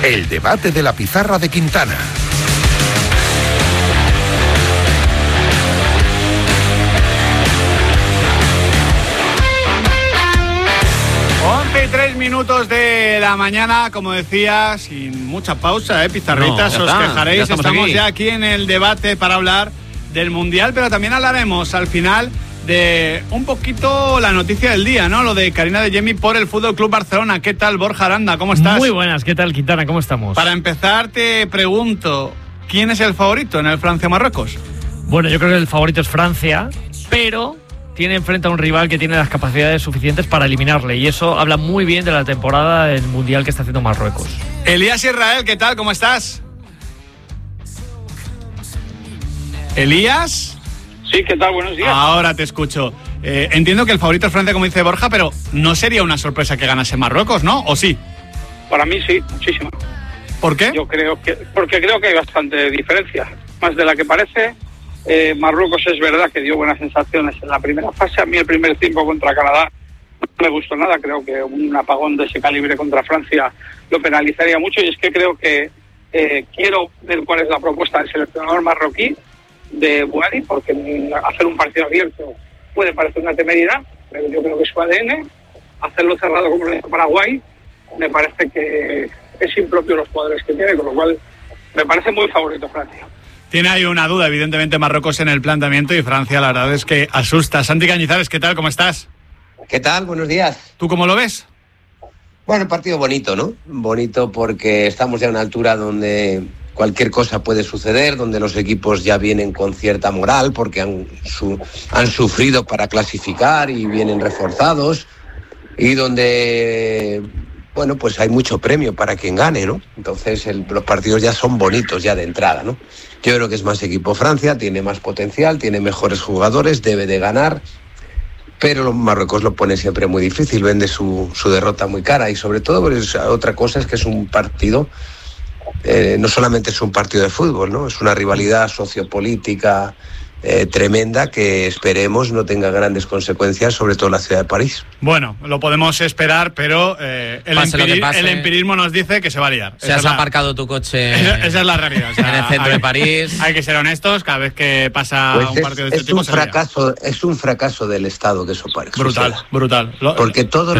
El debate de la pizarra de Quintana. Y 3 minutos de la mañana, como decía, sin mucha pausa, pizarritas, os quejaréis. Estamos ya aquí en el debate para hablar del Mundial, pero también hablaremos al final de un poquito la noticia del día, ¿no? Lo de Karina Adeyemi por el Fútbol Club Barcelona. ¿Qué tal, Borja Aranda? ¿Cómo estás? Muy buenas, ¿qué tal, Quintana? ¿Cómo estamos? Para empezar, te pregunto, ¿quién es el favorito en el Francia-Marruecos? Bueno, yo creo que el favorito es Francia, pero tiene enfrente a un rival que tiene las capacidades suficientes para eliminarle, y eso habla muy bien de la temporada del Mundial que está haciendo Marruecos. Elías Israel, ¿qué tal? ¿Cómo estás? ¿Elías? Sí, ¿qué tal? Buenos días. Ahora te escucho. Entiendo que el favorito es Francia, como dice Borja, pero no sería una sorpresa que ganase Marruecos, ¿no? ¿O sí? Para mí sí, muchísimo. ¿Por qué? Porque creo que hay bastante diferencia, más de la que parece. Marruecos es verdad que dio buenas sensaciones en la primera fase. A mí el primer tiempo contra Canadá no me gustó nada. Creo que un apagón de ese calibre contra Francia lo penalizaría mucho, y es que creo que quiero ver cuál es la propuesta del seleccionador marroquí de Bouhaddi, porque hacer un partido abierto puede parecer una temeridad, pero yo creo que es su ADN. Hacerlo cerrado como lo hizo Paraguay me parece que es impropio los jugadores que tiene, con lo cual me parece muy favorito Francia. Tiene ahí una duda, evidentemente, Marruecos en el planteamiento, y Francia, la verdad es que asusta. Santi Cañizares, ¿qué tal? ¿Cómo estás? ¿Qué tal? Buenos días. ¿Tú cómo lo ves? Bueno, partido bonito, ¿no? Bonito porque estamos ya a una altura donde cualquier cosa puede suceder, donde los equipos ya vienen con cierta moral porque han sufrido para clasificar y vienen reforzados, y donde, bueno, pues hay mucho premio para quien gane, ¿no? Entonces los partidos ya son bonitos ya de entrada, ¿no? Yo creo que es más equipo Francia, tiene más potencial, tiene mejores jugadores, debe de ganar, pero los Marruecos lo pone siempre muy difícil, vende su derrota muy cara, y sobre todo pues, otra cosa es que es un partido, no solamente es un partido de fútbol, ¿no? Es una rivalidad sociopolítica tremenda que esperemos no tenga grandes consecuencias, sobre todo en la ciudad de París. Bueno, lo podemos esperar, pero el empirismo nos dice que se va a liar. Se has aparcado tu coche esa es la realidad. O sea, en el centro de París. Hay que ser honestos, cada vez que pasa un partido de este tipo es un fracaso del Estado que eso parezca. Brutal. Porque todos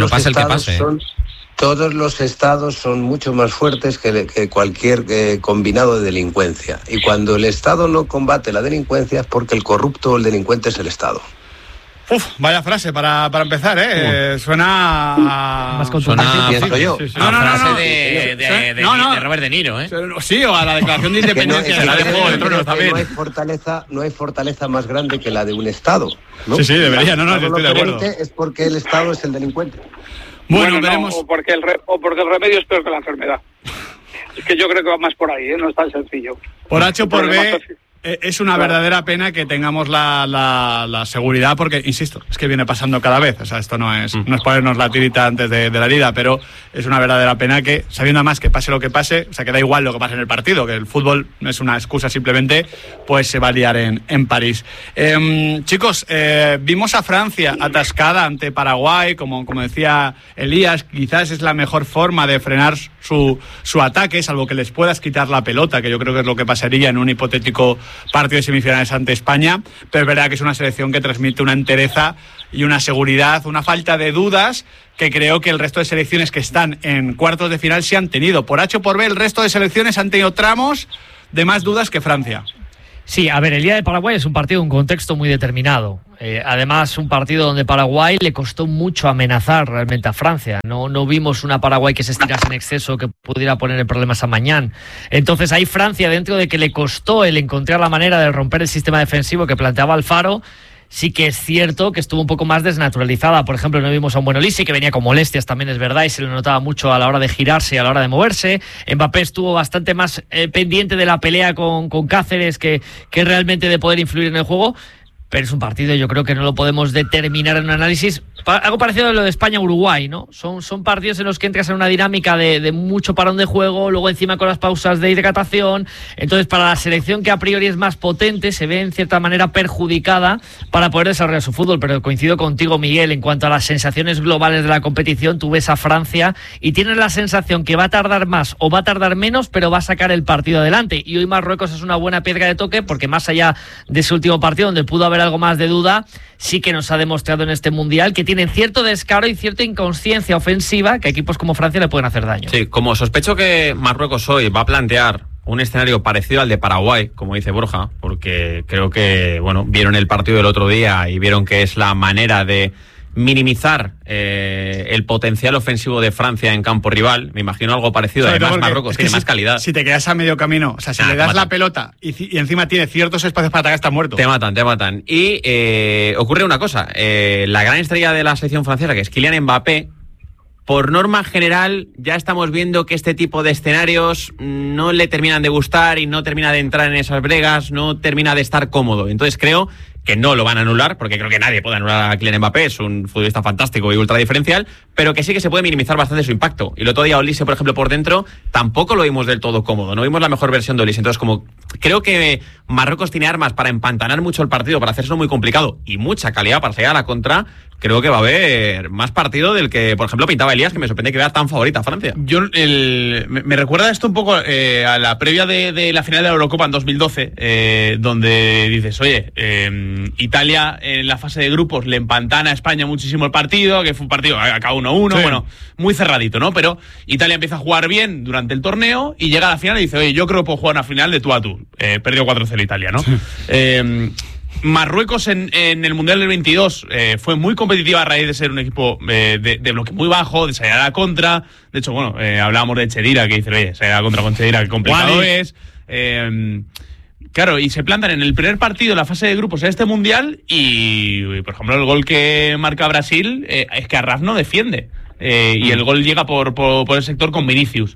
los estados son mucho más fuertes que cualquier combinado de delincuencia. Y cuando el Estado no combate la delincuencia es porque el corrupto o el delincuente es el Estado. Vaya frase para empezar, ¿eh? Suena más contundente. Pienso yo. Sí. Frase de Robert De Niro, ¿eh? Sí, o a la declaración de independencia de la de Juego de Tronos también. No hay fortaleza más grande que la de un Estado, ¿no? Sí, debería, estoy de acuerdo. Es porque el Estado es el delincuente. Bueno, veremos. No, o porque el remedio es peor que la enfermedad. Es que yo creo que va más por ahí, ¿eh? No es tan sencillo. Por H o por B, es una verdadera pena que tengamos la seguridad, porque, insisto, es que viene pasando cada vez. O sea, esto no es ponernos la tirita antes de la herida, pero es una verdadera pena que, sabiendo además que pase lo que pase, o sea, que da igual lo que pase en el partido, que el fútbol no es una excusa simplemente, pues se va a liar en París. Chicos, vimos a Francia atascada ante Paraguay, como decía Elías, quizás es la mejor forma de frenar su ataque, salvo que les puedas quitar la pelota, que yo creo que es lo que pasaría en un hipotético partido de semifinales ante España, pero es verdad que es una selección que transmite una entereza y una seguridad, una falta de dudas que creo que el resto de selecciones que están en cuartos de final sí han tenido. Por H o por B, el resto de selecciones han tenido tramos de más dudas que Francia. Sí, a ver, el día de Paraguay es un partido en un contexto muy determinado. Además, un partido donde Paraguay le costó mucho amenazar realmente a Francia. No vimos una Paraguay que se estirase en exceso, que pudiera poner en problemas a Mañán. Entonces, ahí Francia, dentro de que le costó el encontrar la manera de romper el sistema defensivo que planteaba Alfaro, sí que es cierto que estuvo un poco más desnaturalizada. Por ejemplo, no vimos a un buen Olise, que venía con molestias, también es verdad, y se le notaba mucho a la hora de girarse y a la hora de moverse. Mbappé estuvo bastante más pendiente de la pelea con Cáceres que realmente de poder influir en el juego. Pero es un partido, yo creo que no lo podemos determinar en un análisis, algo parecido a lo de España-Uruguay, ¿no? Son partidos en los que entras en una dinámica de mucho parón de juego, luego encima con las pausas de hidratación. Entonces, para la selección que a priori es más potente, se ve en cierta manera perjudicada para poder desarrollar su fútbol. Pero coincido contigo, Miguel, en cuanto a las sensaciones globales de la competición. Tú ves a Francia y tienes la sensación que va a tardar más o va a tardar menos, pero va a sacar el partido adelante. Y hoy Marruecos es una buena piedra de toque, porque más allá de ese último partido donde pudo haber algo más de duda, sí que nos ha demostrado en este Mundial que tienen cierto descaro y cierta inconsciencia ofensiva que equipos como Francia le pueden hacer daño. Sí, como sospecho que Marruecos hoy va a plantear un escenario parecido al de Paraguay, como dice Borja, porque creo que, bueno, vieron el partido del otro día y vieron que es la manera de minimizar el potencial ofensivo de Francia en campo rival. Me imagino algo parecido. Además, Marruecos tiene más calidad. Si te quedas a medio camino, o sea, si le das la pelota y encima tiene ciertos espacios para atacar, está muerto. Te matan. Y ocurre una cosa. La gran estrella de la selección francesa, que es Kylian Mbappé, por norma general ya estamos viendo que este tipo de escenarios no le terminan de gustar y no termina de entrar en esas bregas, no termina de estar cómodo. Entonces creo que no lo van a anular, porque creo que nadie puede anular a Kylian Mbappé, es un futbolista fantástico y ultra diferencial, pero que sí que se puede minimizar bastante su impacto. Y el otro día Olise, por ejemplo, por dentro, tampoco lo vimos del todo cómodo, no vimos la mejor versión de Olise. Entonces, como creo que Marruecos tiene armas para empantanar mucho el partido, para hacerlo muy complicado y mucha calidad para salir a la contra, creo que va a haber más partido del que, por ejemplo, pintaba Elías, que me sorprende que vea tan favorita a Francia. Me recuerda esto un poco a la previa de la final de la Eurocopa en 2012, donde dices, oye, Italia en la fase de grupos le empantana a España muchísimo el partido, que fue un partido acá 1-1, sí. Bueno, muy cerradito, ¿no? Pero Italia empieza a jugar bien durante el torneo y llega a la final y dice, oye, yo creo que puedo jugar una final de tú a tú. Perdió 4-0 Italia, ¿no? Sí. Marruecos en el Mundial del 22 fue muy competitiva a raíz de ser un equipo de bloque muy bajo, de salir a la contra. De hecho, bueno, hablábamos de Chedira, que dice, oye, salir a la contra con Chedira, qué complicado es. Claro, y se plantan en el primer partido de la fase de grupos en este Mundial y, por ejemplo, el gol que marca Brasil es que Arraf no defiende. Y el gol llega por el sector con Vinicius.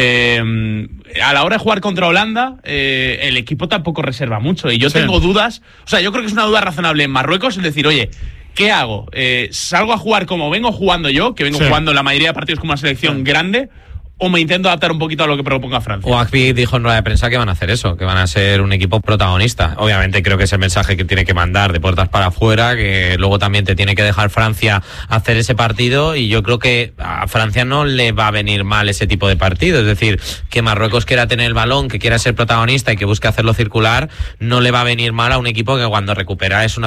A la hora de jugar contra Holanda, el equipo tampoco reserva mucho. Y yo tengo dudas. O sea, yo creo que es una duda razonable en Marruecos el decir, oye, ¿qué hago? ¿Salgo a jugar como vengo jugando yo? Que vengo jugando la mayoría de partidos como una selección grande. ¿O me intento adaptar un poquito a lo que proponga Francia? Oakpi dijo en rueda de prensa que van a hacer eso, que van a ser un equipo protagonista. Obviamente creo que es el mensaje que tiene que mandar de puertas para afuera, que luego también te tiene que dejar Francia hacer ese partido, y yo creo que a Francia no le va a venir mal ese tipo de partido. Es decir, que Marruecos quiera tener el balón, que quiera ser protagonista y que busque hacerlo circular, no le va a venir mal a un equipo que cuando recupera es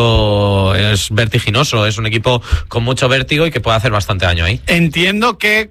vertiginoso, es un equipo con mucho vértigo y que puede hacer bastante daño ahí. Entiendo que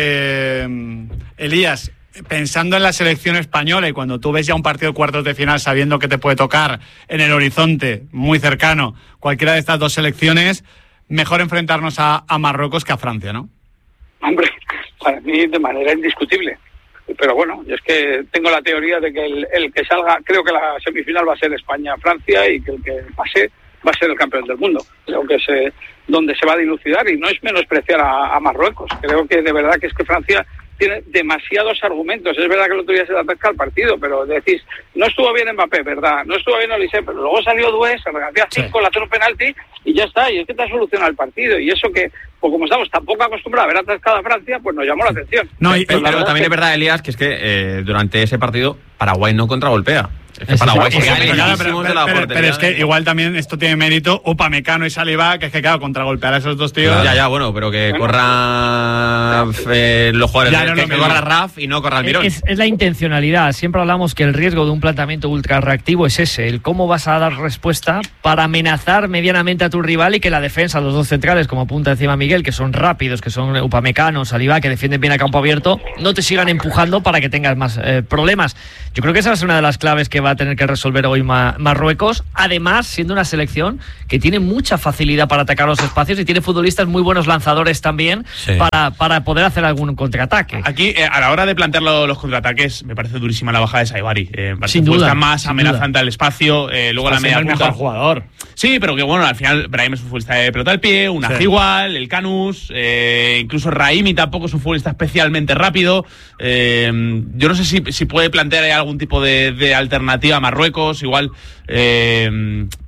Elías, pensando en la selección española, y cuando tú ves ya un partido de cuartos de final sabiendo que te puede tocar en el horizonte muy cercano cualquiera de estas dos selecciones, mejor enfrentarnos a Marruecos que a Francia, ¿no? Hombre, para mí de manera indiscutible. Pero bueno, yo es que tengo la teoría de que el que salga, creo que la semifinal va a ser España-Francia y que el que pase va a ser el campeón del mundo. Creo que es donde se va a dilucidar, y no es menospreciar a Marruecos. Creo que de verdad que es que Francia tiene demasiados argumentos. Es verdad que el otro día se le ataca al partido, pero decís, no estuvo bien Mbappé, ¿verdad? No estuvo bien Olise, pero luego salió Doué, se regatea 5, le hace un penalti y ya está. Y es que te ha solucionado el partido. Y eso que, pues como estamos tan poco acostumbrados a ver atascada a Francia, pues nos llamó la atención. No, pero también es verdad, Elías, que es que durante ese partido Paraguay no contragolpea. Es que Paraguay se gana, pero es que igual también esto tiene mérito Upamecano y Saliba, que es que claro, contragolpear a esos dos tíos. Claro. Ya, bueno, pero que corra los jugadores, que corra Raf y no corra Almirón. Es la intencionalidad. Siempre hablamos que el riesgo de un planteamiento ultra reactivo es ese, el cómo vas a dar respuesta para amenazar medianamente a tu rival y que la defensa, los dos centrales, como apunta encima Miguel, que son rápidos, que son Upamecano, Saliba, que defienden bien a campo abierto, no te sigan empujando para que tengas más problemas. Yo creo que esa es una de las claves que va a tener que resolver hoy Marruecos, además siendo una selección que tiene mucha facilidad para atacar los espacios y tiene futbolistas muy buenos lanzadores también, sí, para poder hacer algún contraataque. Aquí, a la hora de plantear los contraataques, me parece durísima la bajada de Saibari. Sin duda. Más amenazante al espacio, luego la media punta. El mejor jugador. Sí, pero que bueno, al final Brahim es un futbolista de pelota al pie, Unai igual, el Canus, incluso Raimi tampoco es un futbolista especialmente rápido. Yo no sé si puede plantear algún tipo de alternativa a Marruecos, igual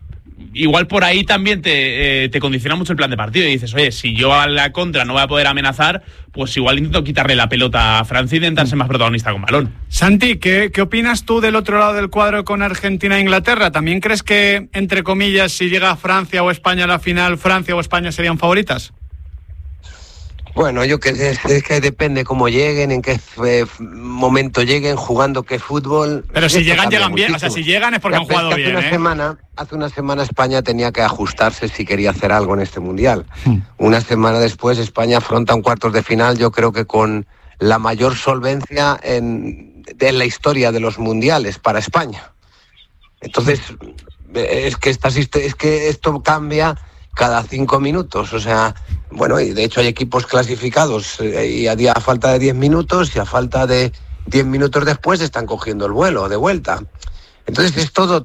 igual por ahí también te condiciona mucho el plan de partido y dices, oye, si yo a la contra no voy a poder amenazar, pues igual intento quitarle la pelota a Francia y intentar ser más protagonista con balón. Santi, ¿qué opinas tú del otro lado del cuadro con Argentina e Inglaterra? ¿También crees que, entre comillas, si llega Francia o España a la final, Francia o España serían favoritas? Bueno, yo que sé, es que depende cómo lleguen, en qué momento lleguen, jugando qué fútbol. Pero si llegan bien. Muchísimo. O sea, si llegan es porque han jugado bien. Hace una semana España tenía que ajustarse si quería hacer algo en este Mundial. Una semana después España afronta un cuartos de final, yo creo que con la mayor solvencia de la historia de los mundiales para España. Entonces, es que esto cambia cada 5 minutos, o sea, bueno, y de hecho hay equipos clasificados y a falta de 10 minutos y a falta de 10 minutos después están cogiendo el vuelo de vuelta. Entonces es todo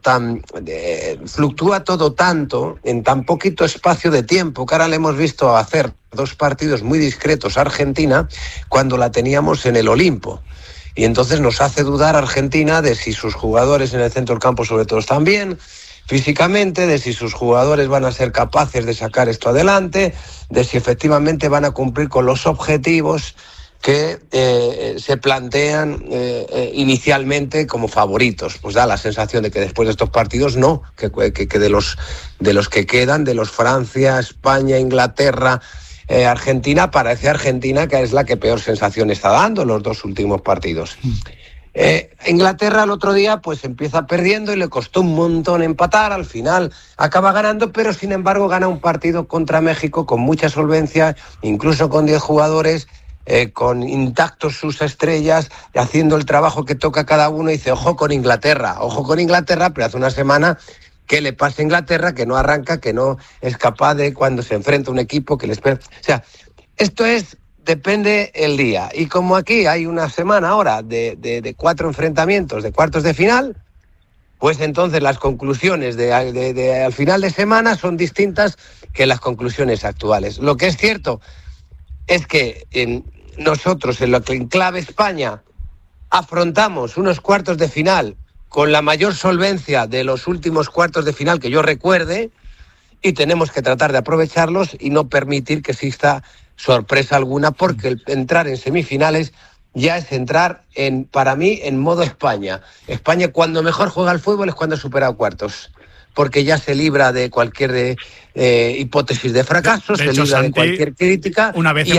fluctúa todo tanto en tan poquito espacio de tiempo, que ahora le hemos visto hacer 2 partidos muy discretos a Argentina cuando la teníamos en el Olimpo. Y entonces nos hace dudar Argentina de si sus jugadores en el centro del campo sobre todo están bien físicamente, de si sus jugadores van a ser capaces de sacar esto adelante, de si efectivamente van a cumplir con los objetivos que se plantean inicialmente como favoritos. Pues da la sensación de que después de estos partidos no, que de los que quedan, de los Francia, España, Inglaterra, Argentina, parece Argentina que es la que peor sensación está dando en los 2 últimos partidos. Inglaterra el otro día pues empieza perdiendo y le costó un montón empatar, al final acaba ganando, pero sin embargo gana un partido contra México con mucha solvencia, incluso con 10 jugadores, con intactos sus estrellas, haciendo el trabajo que toca cada uno, y dice, ojo con Inglaterra, pero hace una semana ¿qué le pasa a Inglaterra? Que no arranca, que no es capaz de, cuando se enfrenta a un equipo que le espera. O sea, esto depende el día. Y como aquí hay una semana ahora de 4 enfrentamientos de cuartos de final, pues entonces las conclusiones al final de semana son distintas que las conclusiones actuales. Lo que es cierto es que nosotros en clave España afrontamos unos cuartos de final con la mayor solvencia de los últimos cuartos de final que yo recuerde, y tenemos que tratar de aprovecharlos y no permitir que exista sorpresa alguna, porque el entrar en semifinales ya es entrar para mí en modo España. España cuando mejor juega al fútbol es cuando ha superado cuartos, porque ya se libra de cualquier hipótesis de fracaso, se libra Santi, de cualquier crítica,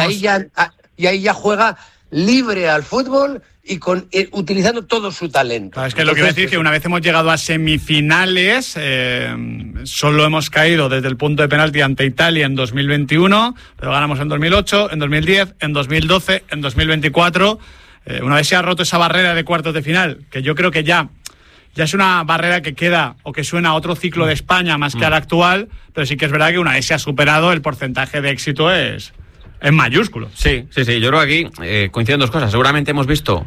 y ahí ya juega libre al fútbol y utilizando todo su talento. Claro, es que lo que quiero decir es que una vez hemos llegado a semifinales, solo hemos caído desde el punto de penalti ante Italia en 2021, pero ganamos en 2008, en 2010, en 2012, en 2024. Una vez se ha roto esa barrera de cuartos de final, que yo creo que ya es una barrera que queda o que suena a otro ciclo de España más que al actual, pero sí que es verdad que una vez se ha superado, el porcentaje de éxito es mayúsculo. Sí. Yo creo que aquí coinciden 2 cosas. Seguramente hemos visto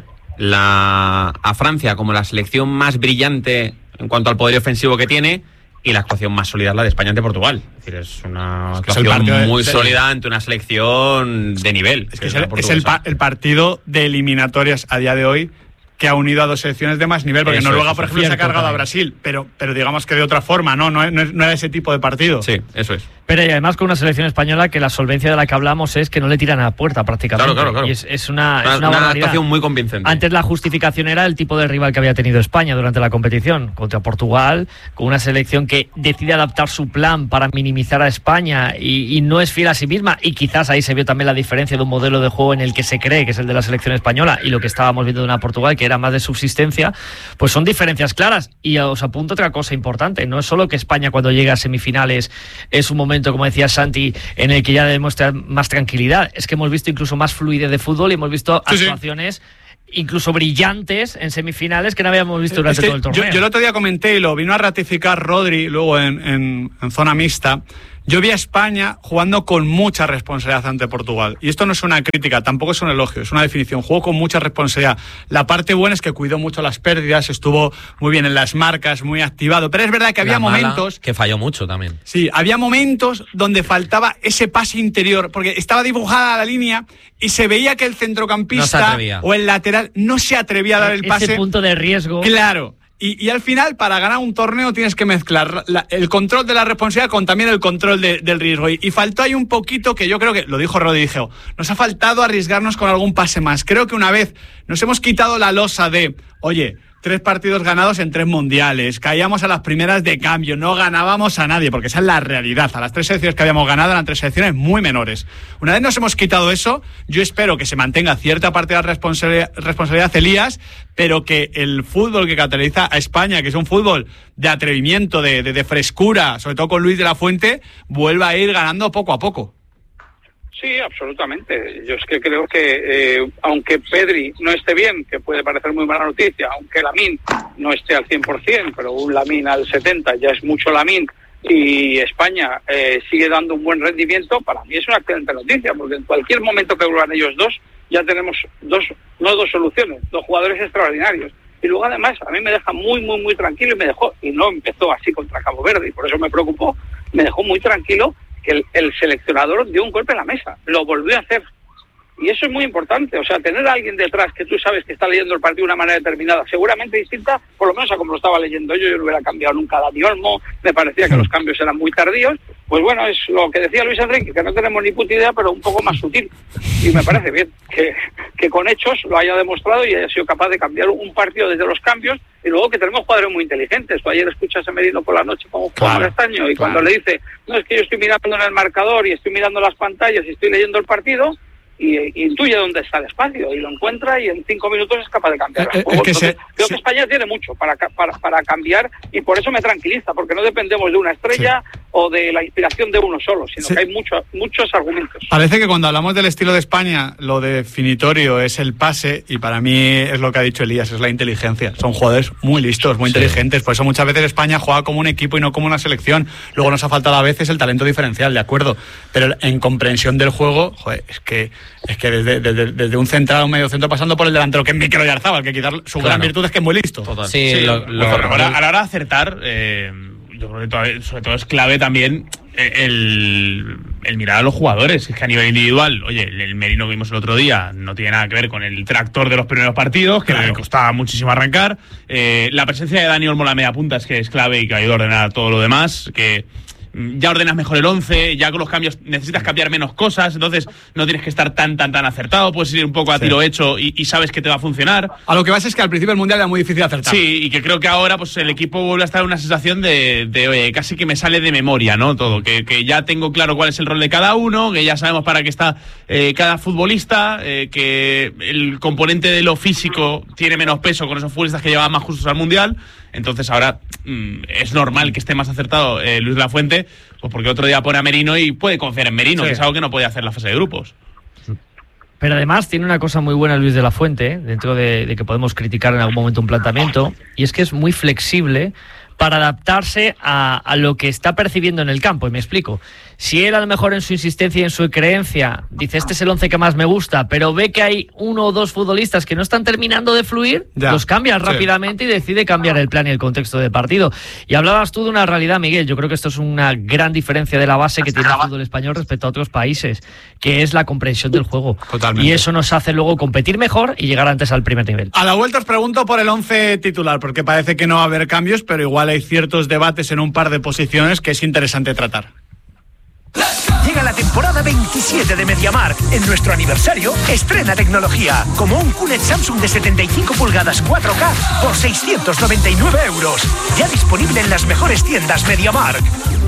a Francia como la selección más brillante en cuanto al poder ofensivo que tiene, y la actuación más sólida es la de España ante Portugal. Es decir, es una actuación muy sólida ante una selección de nivel. Es el partido de eliminatorias a día de hoy que ha unido a 2 selecciones de más nivel, porque Noruega, por ejemplo, se ha cargado a Brasil, pero digamos que de otra forma, no era ese tipo de partido. Sí, eso es. Pero y además con una selección española que la solvencia de la que hablamos es que no le tiran a puerta prácticamente. Claro. Y es una actuación muy convincente. Antes la justificación era el tipo de rival que había tenido España durante la competición, contra Portugal, con una selección que decide adaptar su plan para minimizar a España y no es fiel a sí misma, y quizás ahí se vio también la diferencia de un modelo de juego en el que se cree que es el de la selección española y lo que estábamos viendo de una Portugal que era más de subsistencia. Pues son diferencias claras. Y os apunto otra cosa importante, no es solo que España cuando llega a semifinales es un momento, como decía Santi, en el que ya demuestra más tranquilidad, es que hemos visto incluso más fluidez de fútbol y hemos visto actuaciones incluso brillantes en semifinales que no habíamos visto durante todo el torneo. Yo el otro día comenté, y lo vino a ratificar Rodri luego en zona mixta, yo vi a España jugando con mucha responsabilidad ante Portugal. Y esto no es una crítica, tampoco es un elogio, es una definición. Jugó con mucha responsabilidad. La parte buena es que cuidó mucho las pérdidas, estuvo muy bien en las marcas, muy activado. Pero es verdad que había momentos... que falló mucho también. Sí, había momentos donde faltaba ese pase interior, porque estaba dibujada la línea y se veía que el centrocampista o el lateral no se atrevía a dar el pase. Ese punto de riesgo. Claro. Y al final, para ganar un torneo tienes que mezclar el control de la responsabilidad con también el control del riesgo. Y faltó ahí un poquito, que yo creo que, lo dijo Rodrigo, nos ha faltado arriesgarnos con algún pase más. Creo que una vez nos hemos quitado la losa de, oye, 3 partidos ganados en 3 mundiales, caíamos a las primeras de cambio, no ganábamos a nadie, porque esa es la realidad. A las 3 selecciones que habíamos ganado eran 3 selecciones muy menores. Una vez nos hemos quitado eso, yo espero que se mantenga cierta parte de la responsabilidad Elías, pero que el fútbol que caracteriza a España, que es un fútbol de atrevimiento, de frescura, sobre todo con Luis de la Fuente, vuelva a ir ganando poco a poco. Sí, absolutamente. Yo es que creo que aunque Pedri no esté bien, que puede parecer muy mala noticia, aunque Lamine no esté al 100%, pero un Lamine al 70% ya es mucho Lamine, y España sigue dando un buen rendimiento, para mí es una excelente noticia, porque en cualquier momento que vuelvan ellos dos, ya tenemos dos soluciones, 2 jugadores extraordinarios. Y luego además a mí me deja muy tranquilo, y no empezó así contra Cabo Verde, y por eso me preocupó, me dejó muy tranquilo que el seleccionador dio un golpe en la mesa, lo volvió a hacer. Y eso es muy importante, o sea, tener a alguien detrás que tú sabes que está leyendo el partido de una manera determinada, seguramente distinta, por lo menos a como lo estaba leyendo yo no hubiera cambiado nunca a Dani Olmo, me parecía que los cambios eran muy tardíos, pues bueno, es lo que decía Luis Enrique, que no tenemos ni puta idea, pero un poco más sutil. Y me parece bien que con hechos lo haya demostrado y haya sido capaz de cambiar un partido desde los cambios, y luego que tenemos jugadores muy inteligentes. Tú ayer escuchas a Merino por la noche como jugador estaño, y cuando le dice, no, es que yo estoy mirando en el marcador y estoy mirando las pantallas y estoy leyendo el partido, y intuye dónde está el espacio y lo encuentra, y en 5 minutos es capaz de cambiar. Creo que España tiene mucho para cambiar, y por eso me tranquiliza, porque no dependemos de una estrella o de la inspiración de uno solo, sino que hay muchos argumentos. Parece que cuando hablamos del estilo de España, lo definitorio es el pase, y para mí es lo que ha dicho Elías, es la inteligencia. Son jugadores muy listos, muy inteligentes, por eso muchas veces España juega como un equipo y no como una selección. Luego nos ha faltado a veces el talento diferencial, de acuerdo, pero en comprensión del juego, joder, es que desde un central a un medio centro, pasando por el delantero, que es Mikel Oyarzabal, que quizás su gran virtud es que es muy listo. Total. Sí, a la hora de acertar, yo creo que sobre todo es clave también el mirar a los jugadores. Es que a nivel individual, oye, el Merino que vimos el otro día no tiene nada que ver con el tractor de los primeros partidos, que le costaba muchísimo arrancar. La presencia de Dani Olmo en la media punta es que es clave y que ayuda a ordenar todo lo demás, que ya ordenas mejor el 11, ya con los cambios necesitas cambiar menos cosas, entonces no tienes que estar tan acertado, puedes ir un poco a tiro hecho y sabes que te va a funcionar. A lo que vas es que al principio del Mundial era muy difícil acertar. Sí, y que creo que ahora pues el equipo vuelve a estar en una sensación de oye, casi que me sale de memoria, ¿no? Todo, que ya tengo claro cuál es el rol de cada uno, que ya sabemos para qué está cada futbolista, que el componente de lo físico tiene menos peso con esos futbolistas que llevaban más justos al Mundial. Entonces ahora es normal que esté más acertado Luis de la Fuente, pues porque otro día pone a Merino y puede confiar en Merino, que es algo que no podía hacer en la fase de grupos. Pero además tiene una cosa muy buena Luis de la Fuente, dentro de que podemos criticar en algún momento un planteamiento, y es que es muy flexible para adaptarse a lo que está percibiendo en el campo. Y me explico. Si él a lo mejor en su insistencia y en su creencia dice, este es el 11 que más me gusta, pero ve que hay 1 o 2 futbolistas que no están terminando de fluir, los cambia rápidamente y decide cambiar el plan y el contexto del partido. Y hablabas tú de una realidad, Miguel. Yo creo que esto es una gran diferencia de la base que tiene el fútbol español respecto a otros países, que es la comprensión del juego. Totalmente. Y eso nos hace luego competir mejor y llegar antes al primer nivel. A la vuelta os pregunto por el 11 titular, porque parece que no va a haber cambios, pero igual hay ciertos debates en un par de posiciones que es interesante tratar. Llega la temporada 27 de MediaMarkt. En nuestro aniversario, estrena tecnología, como un QLED Samsung de 75 pulgadas 4K por 699 €. Ya disponible en las mejores tiendas MediaMarkt.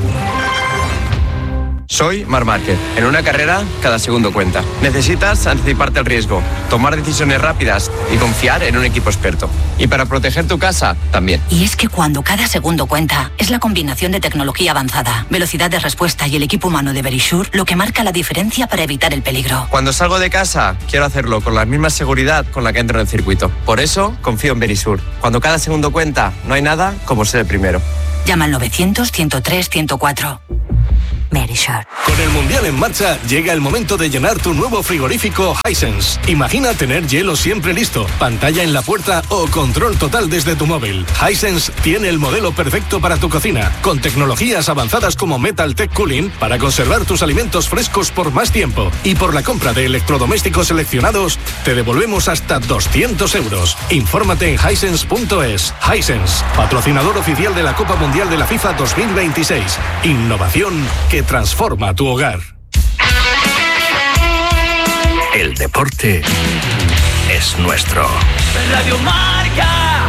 Soy Marc Márquez. En una carrera, cada segundo cuenta. Necesitas anticiparte al riesgo, tomar decisiones rápidas y confiar en un equipo experto. Y para proteger tu casa, también. Y es que cuando cada segundo cuenta, es la combinación de tecnología avanzada, velocidad de respuesta y el equipo humano de Verisure lo que marca la diferencia para evitar el peligro. Cuando salgo de casa, quiero hacerlo con la misma seguridad con la que entro en el circuito. Por eso, confío en Verisure. Cuando cada segundo cuenta, no hay nada como ser el primero. Llama al 900 103 104. Verisure. Con el Mundial en marcha, llega el momento de llenar tu nuevo frigorífico Hisense. Imagina tener hielo siempre listo, pantalla en la puerta o control total desde tu móvil. Hisense tiene el modelo perfecto para tu cocina, con tecnologías avanzadas como Metal Tech Cooling para conservar tus alimentos frescos por más tiempo. Y por la compra de electrodomésticos seleccionados, te devolvemos hasta 200 euros. Infórmate en hisense.es. Hisense, patrocinador oficial de la Copa Mundial de la FIFA 2026. Innovación que transforma tu hogar. El deporte es nuestro. Radio Marca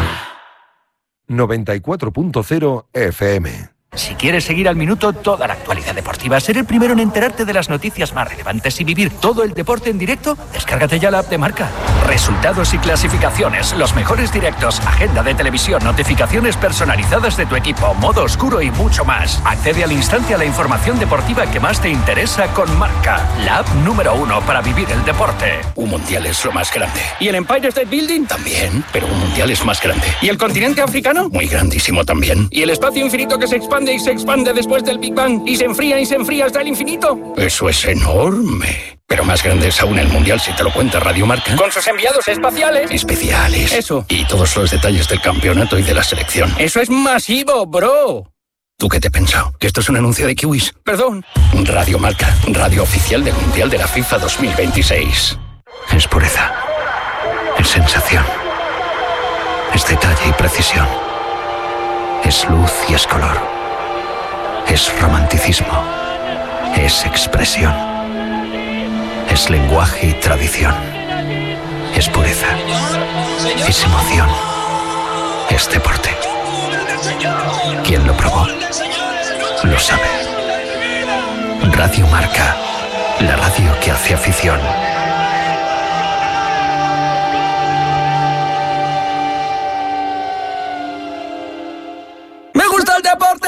94.0 FM. Si quieres seguir al minuto toda la actualidad deportiva, ser el primero en enterarte de las noticias más relevantes y vivir todo el deporte en directo, descárgate ya la app de Marca. Resultados y clasificaciones, los mejores directos, agenda de televisión, notificaciones personalizadas de tu equipo, modo oscuro y mucho más. Accede al instante a la información deportiva que más te interesa con Marca, la app número 1 para vivir el deporte. Un mundial es lo más grande. ¿Y el Empire State Building? También, pero un mundial es más grande. ¿Y el continente africano? Muy grandísimo también. ¿Y el espacio infinito que se expande y se expande después del Big Bang y se enfría hasta el infinito? Eso es enorme. Pero más grande es aún el Mundial si te lo cuenta Radio Marca. Con sus enviados espaciales. Especiales. Eso. Y todos los detalles del campeonato y de la selección. Eso es masivo, bro. ¿Tú qué te has pensado? ¿Que esto es un anuncio de kiwis? Perdón. Radio Marca, radio oficial del Mundial de la FIFA 2026. Es pureza. Es sensación. Es detalle y precisión. Es luz y es color. Es romanticismo, es expresión, es lenguaje y tradición, es pureza, es emoción, es deporte. Quien lo probó, lo sabe. Radio Marca, la radio que hace afición. ¡Me gusta el deporte!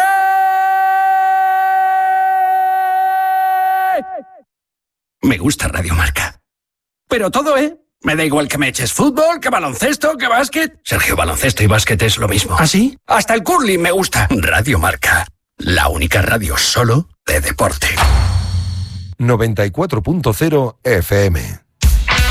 Me gusta Radio Marca. Pero todo, ¿eh? Me da igual que me eches fútbol, que baloncesto, que básquet. Sergio, baloncesto y básquet es lo mismo. ¿Ah, sí? Hasta el curling me gusta. Radio Marca. La única radio solo de deporte. 94.0 FM.